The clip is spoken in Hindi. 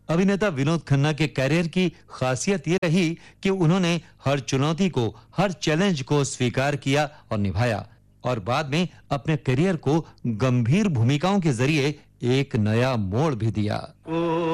अभिनेता विनोद खन्ना के करियर की खासियत ये रही कि उन्होंने हर चुनौती को, हर चैलेंज को स्वीकार किया और निभाया, और बाद में अपने करियर को गंभीर भूमिकाओं के जरिए एक नया मोड़ भी दिया।